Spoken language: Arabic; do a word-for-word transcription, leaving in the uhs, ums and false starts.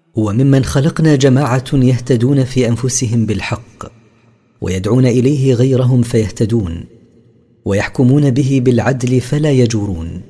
وممن خلقنا جماعة يهتدون في أنفسهم بالحق ويدعون إليه غيرهم فيهتدون، ويحكمون به بالعدل فلا يجورون.